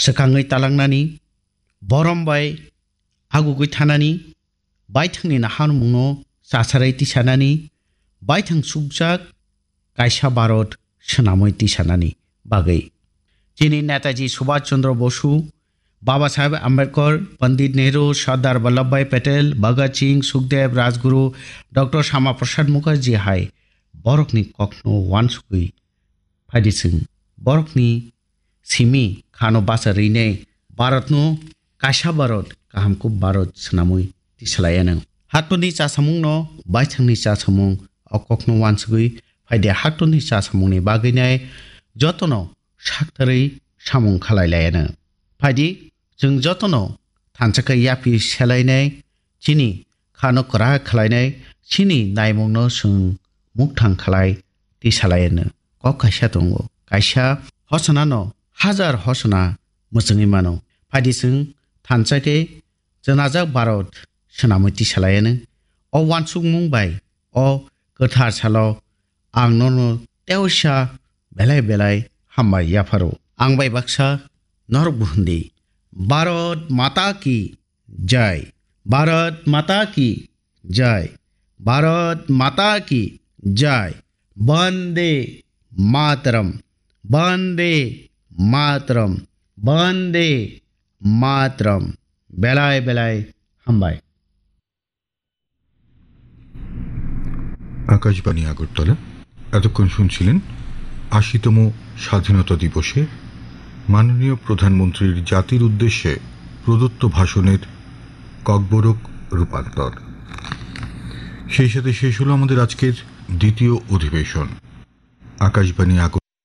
सेखाङै तालांनानि बरमबाय आगुगै थानानि बायथांनि नाहानमुंनो सासारै तिसानानि बायथां सुबजाक कायसा भारत सोनामै तिसानानि बागै जिनि नेताजी सुभाष चंद्र बसु बाबा साहेब आम्बेडकर पंडित नेहरू सरदार वल्लभ भाई पटेल भगत सिंह सुखदेव राजगुरु डॉक्टर श्यामा प्रसाद मुखर्जी हाय बरकनि कखनो वानसुगै फायदिसिं बरकनि सिमी खानो बासारैने भारतनो कायसा भारत काहामको भारत सोनामै तिसालायानो हातनि चासामुंनो बायथांनि चासामुं अकखनो वानसुगै फायदे हातनि चासामुंनि बागैनाय जतनो साक्तारै सामुं खालायलायानो फायदि जों जतनो थानसाखै यापि सेलायनाय चिनि खानो करा खालायनाय चिनि नायमुंनो जों मुक्तां खालाय तिसालायानो क कायसा दङ कायसा हसनानो हाजार हसना मोजाङै मानो फायदि जों थानसाखै जनाजाक भारत सोनामै तिसालायानो अ वानसुक मुंबाय अ गोथार सालो आं ननो तेवसा बेलाय बेलाय हामबाय याफारो आंबाय बाक्सा नरक बुहन्दी भारत माता की जय भारत माता की जय भारत माता की जय वंदे मातरम वंदे मातरम वंदे मातरम बेलाय बेलाय हामबाय আকাশবাণী আগরতলা এতক্ষণ শুনছিলেন ৮০তম স্বাধীনতা দিবসে মাননীয় প্রধানমন্ত্রীর জাতির উদ্দেশ্যে প্রদত্ত ভাষণের ককবরক রূপান্তর। সেই সাথে শেষ হলো আমাদের আজকের দ্বিতীয় অধিবেশন। আকাশবাণী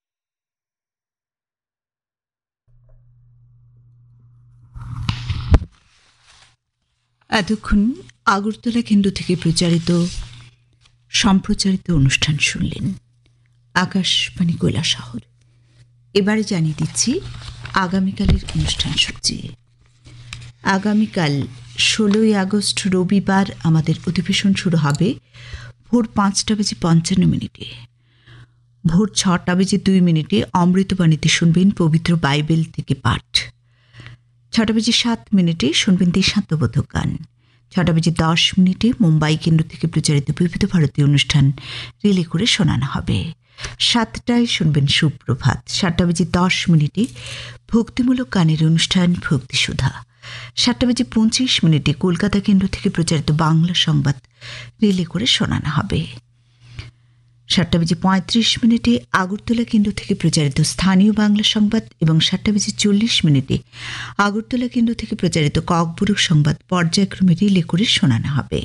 এতক্ষণ আগরতলা কেন্দ্র থেকে সম্প্রচারিত অনুষ্ঠান শুনলেন আকাশবাণী কৈলাসহর। এবারে জানিয়ে দিচ্ছি আগামীকালের অনুষ্ঠান সূচি। আগামীকাল ১৬ই আগস্ট রবিবার আমাদের অধিবেশন শুরু হবে ভোর ৫:৫৫। ভোর ৬:২ অমৃতবাণীতে শুনবেন পবিত্র বাইবেল থেকে পাঠ। ৬:০৭ শুনবেন দেশাত্মবোধক গান। ৬:১০ মুম্বাই কেন্দ্র থেকে প্রচারিত বিবিধ ভারতীয় অনুষ্ঠান রিলে করে শোনানো হবে। ৭টায় শুনবেন সুপ্রভাত। ৭:১০ ভক্তিমূলক গানের অনুষ্ঠান ভক্তিসুধা। ৭:২৫ কলকাতা কেন্দ্র থেকে প্রচারিত বাংলা সংবাদ রিলে করে শোনানো হবে। ৭:৩৫ আগরতলা কেন্দ্র থেকে প্রচারিত স্থানীয় বাংলা সংবাদ এবং ৭:৪০ আগরতলা কেন্দ্র থেকে প্রচারিত ককবরক সংবাদ পর্যায়ক্রমে রিলে করে শোনানো হবে।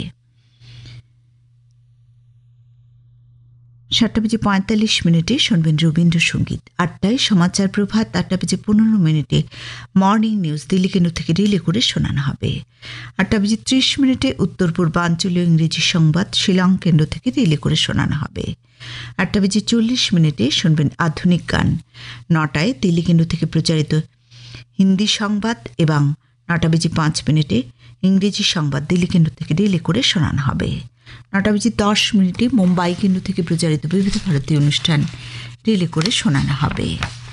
৭:৪৫ শুনবেন রবীন্দ্রসঙ্গীত। ৮টায় সমাচার প্রভাত। ৮:১৫ মর্নিং নিউজ দিল্লি কেন্দ্র থেকে রিলে করে শোনানো হবে। ৮:৩০ উত্তর পূর্বাঞ্চলীয় ইংরেজি সংবাদ শিলং কেন্দ্র থেকে রিলে করে শোনানো হবে। ৮:৪০ শুনবেন আধুনিক গান। ৯টায় দিল্লি কেন্দ্র থেকে প্রচারিত হিন্দি সংবাদ এবং ৯:৫ ইংরেজি সংবাদ দিল্লি কেন্দ্র থেকে রিলে করে শোনানো হবে। ৯:১০ মুম্বাই কেন্দ্র থেকে প্রচারিত বিবিধ ভারতীয় অনুষ্ঠান রিলে করে শোনানো হবে।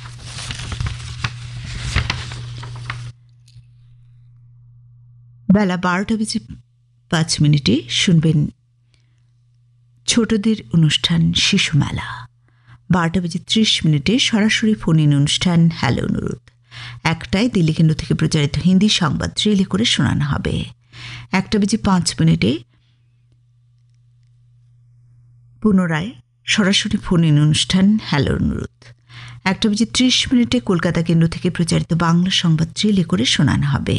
বেলা ১২:৫ শুনবেন ছোটদের অনুষ্ঠান শিশু মেলা। ১২:৩০ সরাসরি ফোন ইন অনুষ্ঠান হ্যালো অনুরোধ। ১টায় দিল্লি কেন্দ্র থেকে প্রচারিত হিন্দি সংবাদ রিলে করে শোনানো হবে। ১:০৫ পুনরায় সরাসরি ফোন ইন অনুষ্ঠান হ্যালো অনুরোধ। ১:৩০ কলকাতা কেন্দ্র থেকে প্রচারিত বাংলা সংবাদ রিলে করে শোনানো হবে।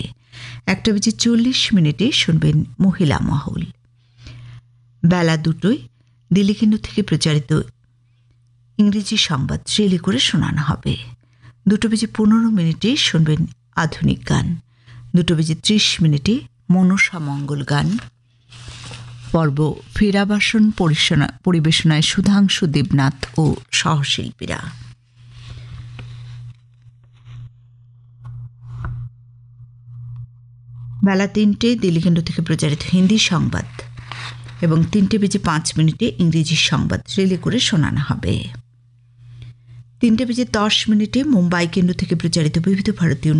১:৪০ শুনবেন মহিলা মহল। বেলা ২টায় দিল্লি কেন্দ্র থেকে প্রচারিত ইংরেজি সংবাদ রিলে করে শোনানো হবে। ২:১৫ শুনবেন আধুনিক গান। ২:৩০ মনসা মঙ্গল গান পর্ব ফেরাবাসন পরিবেশনায় সুধাংশু দেবনাথ ও সহশিল্পীরা। বেলা ৩টে দিল্লি কেন্দ্র থেকে প্রচারিত হিন্দি সংবাদ এবং ৩:০৫ ইংরেজি সংবাদ রিলে করে শোনানো হবে। ৩:১০ মুম্বাই কেন্দ্র থেকে প্রচারিত বিবিধ ভারতীয়